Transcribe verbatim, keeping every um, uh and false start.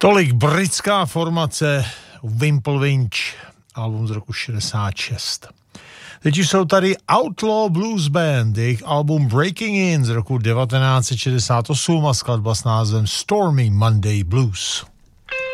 Tolik britská formace Wimple Winch, album z roku šedesát šest. Teď už jsou tady Outlaw Blues Band, jejich album Breaking In z roku devatenáct set šedesát osm a skladba s názvem Stormy Monday Blues.